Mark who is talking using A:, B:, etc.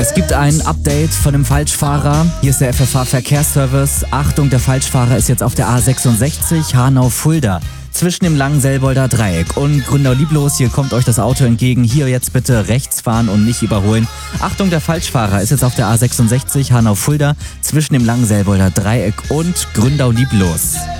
A: Es gibt ein Update von dem Falschfahrer. Hier ist der FFH Verkehrsservice. Achtung, der Falschfahrer ist jetzt auf der A66 Hanau-Fulda. Zwischen dem Langenselbolder Dreieck und Gründau-Lieblos. Hier kommt euch das Auto entgegen. Hier jetzt bitte rechts fahren und nicht überholen. Achtung, der Falschfahrer ist jetzt auf der A66 Hanau-Fulda. Zwischen dem Langenselbolder Dreieck und Gründau-Lieblos.